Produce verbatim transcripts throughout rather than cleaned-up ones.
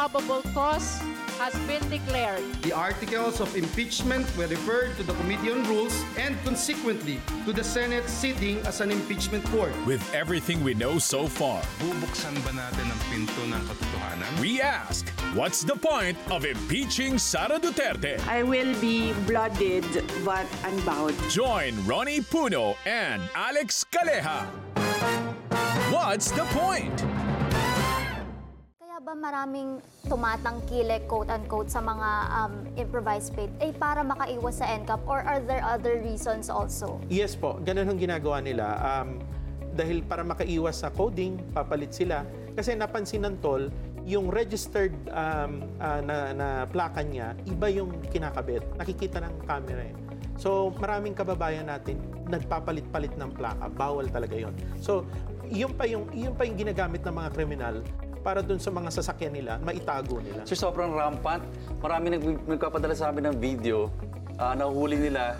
probable cause has been declared. The articles of impeachment were referred to the Committee on Rules and consequently to the Senate sitting as an impeachment court. With everything we know so far, Bubuksan ba natin ang pinto ng katotohanan? we ask, what's the point of impeaching Sara Duterte? I will be blooded but unbound. Join Ronnie Puno and Alex Caleja. What's the point? Kaya ba maraming tumatangkilik, quote-unquote, sa mga um, improvised plate ay para makaiwas sa N C A P or are there other reasons also? Yes po, ganun ang ginagawa nila. Um, dahil para makaiwas sa coding, papalit sila. Kasi napansin ng toll, yung registered um, uh, na, na plaka niya, iba yung kinakabit. Nakikita ng camera eh. So maraming kababayan natin nagpapalit-palit ng plaka. Bawal talaga yon. So yun pa yung, yun pa yung ginagamit ng mga kriminal para dun sa mga sasakyan nila, maitago nila. So sobrang rampant. Marami nag nagpapadala sa amin ng video. Uh, nahuhuli nila,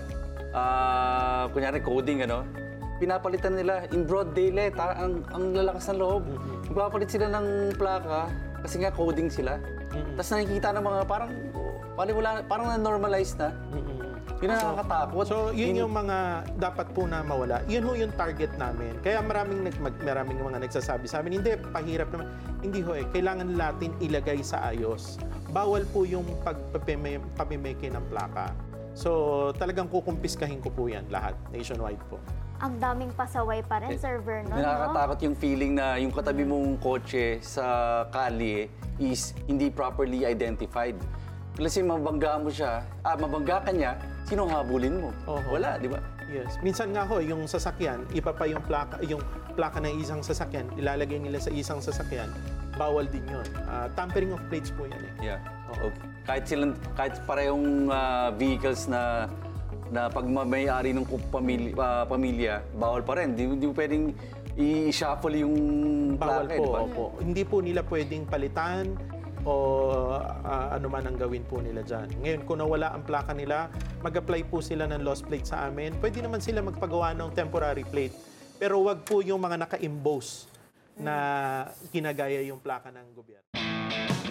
uh, kunyari coding, ano, pinapalitan nila in broad daylight, ha? ang, ang lalakas ng loob. Mm-hmm. Nagpapalit sila ng plaka kasi nga coding sila. Mm-hmm. Tapos nakikita ng mga parang, wala, parang na-normalize na. Mm-hmm. Yun ang nakakatakot. So, yun yung mga dapat po na mawala. Yun ho yung target namin. Kaya maraming, nag, mag, maraming mga nagsasabi sa amin, hindi, pahirap naman. Hindi ho eh. Kailangan natin ilagay sa ayos. Bawal po yung pagpapimeke ng plaka. So, talagang kukumpiskahin ko po yan lahat, nationwide po. Ang daming pasaway pa rin, Sir Vernon, no? Nakakatakot yung feeling na yung katabi mong kotse sa kalye is hindi properly identified. Kasi mabangga mo siya, ah, mabangga ka niya, sino habulin mo? Oho. Wala, di ba? Yes. Minsan nga ho, yung sasakyan, iba pa yung plaka, yung plaka ng isang sasakyan, ilalagay nila sa isang sasakyan, bawal din yun. Uh, tampering of plates po yan eh. Yeah. Okay. Kahit silang, kahit parehong uh, vehicles na na pagmamayari ng pamilya, uh, pamilya, bawal pa rin. Di, di mo pwedeng i-shuffle yung Bawal plaka, po, di ba? opo. Hindi po nila pwedeng palitan o uh, ano man ang gawin po nila dyan. Ngayon, kung nawala ang plaka nila, mag-apply po sila ng lost plate sa amin. Pwede naman sila magpagawa ng temporary plate. Pero wag po yung mga naka-emboss na ginagaya yung plaka ng gobyerno.